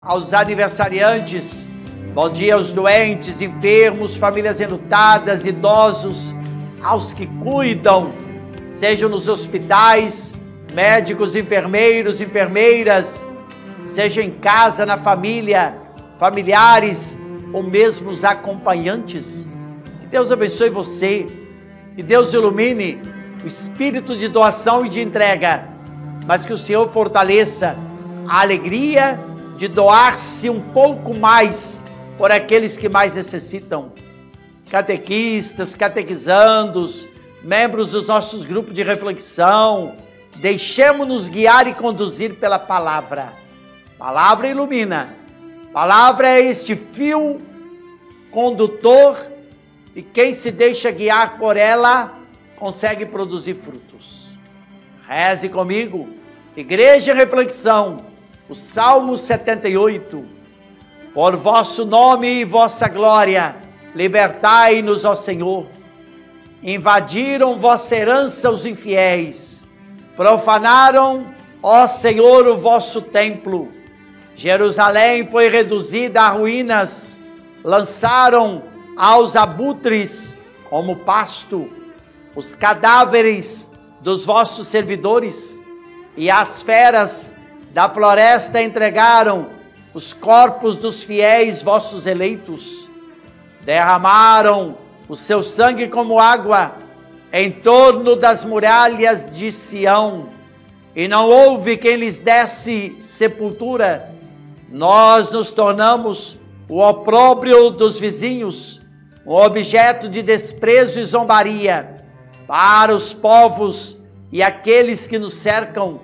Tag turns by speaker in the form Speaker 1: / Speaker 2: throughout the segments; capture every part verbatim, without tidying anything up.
Speaker 1: aos aniversariantes, bom dia aos doentes, enfermos, famílias enlutadas, idosos, aos que cuidam, sejam nos hospitais, médicos, enfermeiros, enfermeiras, seja em casa, na família, familiares ou mesmo os acompanhantes. Que Deus abençoe você, que Deus ilumine o espírito de doação e de entrega, mas que o Senhor fortaleça a alegria de doar-se um pouco mais por aqueles que mais necessitam. Catequistas, catequizandos, membros dos nossos grupos de reflexão, deixemos-nos guiar e conduzir pela palavra. Palavra ilumina, palavra é este fio condutor e quem se deixa guiar por ela consegue produzir frutos. Reze comigo, Igreja Reflexão, o Salmo setenta e oito, por vosso nome e vossa glória, libertai-nos, ó Senhor. Invadiram vossa herança os infiéis, profanaram, ó Senhor, o vosso templo. Jerusalém foi reduzida a ruínas, lançaram aos abutres como pasto os cadáveres dos vossos servidores, e as feras da floresta entregaram os corpos dos fiéis vossos eleitos. Derramaram o seu sangue como água em torno das muralhas de Sião, e não houve quem lhes desse sepultura. Nós nos tornamos o opróbrio dos vizinhos, um objeto de desprezo e zombaria para os povos e aqueles que nos cercam.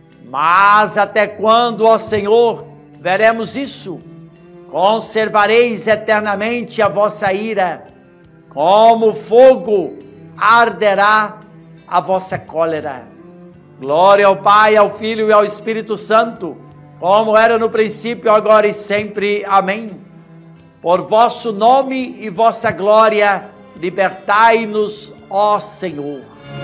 Speaker 1: Mas até quando, ó Senhor, veremos isso? Conservareis eternamente a vossa ira, como fogo arderá a vossa cólera. Glória ao Pai, ao Filho e ao Espírito Santo, como era no princípio, agora e sempre. Amém. Por vosso nome e vossa glória, libertai-nos, ó Senhor.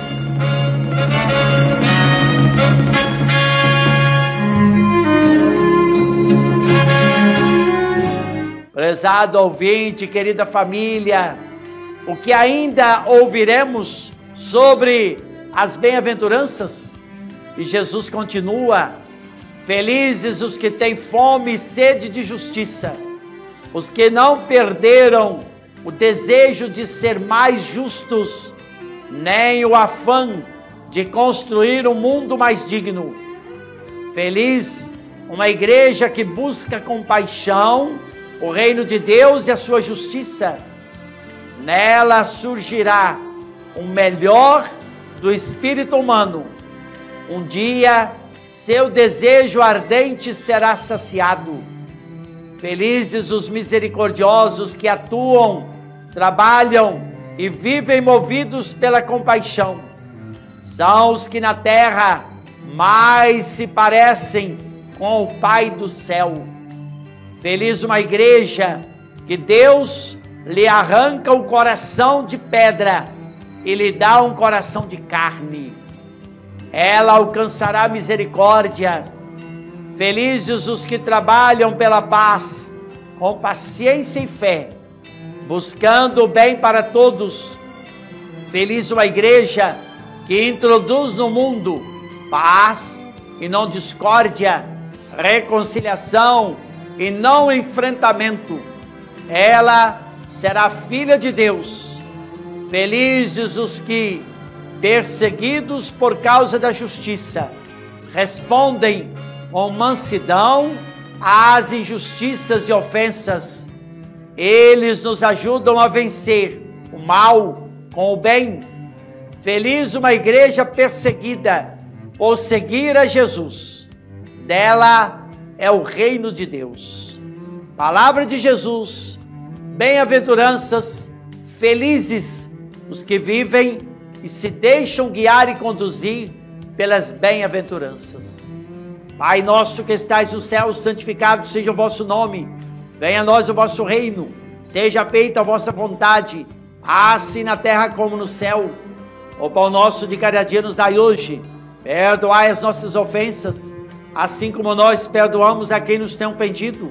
Speaker 1: Prezado ouvinte, querida família, o que ainda ouviremos sobre as bem-aventuranças? E Jesus continua: felizes os que têm fome e sede de justiça, os que não perderam o desejo de ser mais justos, nem o afã de construir um mundo mais digno. Feliz uma igreja que busca com paixão o reino de Deus e a sua justiça. Nela surgirá o melhor do espírito humano. Um dia, seu desejo ardente será saciado. Felizes os misericordiosos que atuam, trabalham e vivem movidos pela compaixão. São os que na terra mais se parecem com o Pai do céu. Feliz uma igreja que Deus lhe arranca o coração de pedra e lhe dá um coração de carne. Ela alcançará misericórdia. Felizes os que trabalham pela paz, com paciência e fé, buscando o bem para todos. Feliz uma igreja que introduz no mundo paz e não discórdia, reconciliação e não enfrentamento. Ela será filha de Deus. Felizes os que, perseguidos por causa da justiça, respondem com mansidão às injustiças e ofensas. Eles nos ajudam a vencer o mal com o bem. Feliz uma igreja perseguida por seguir a Jesus. Dela é o reino de Deus. Palavra de Jesus, bem-aventuranças, felizes os que vivem e se deixam guiar e conduzir pelas bem-aventuranças. Pai nosso que estais no céu, santificado seja o vosso nome. Venha a nós o vosso reino. Seja feita a vossa vontade, assim na terra como no céu. O pão nosso de cada dia nos dai hoje. Perdoai as nossas ofensas, assim como nós perdoamos a quem nos tem ofendido.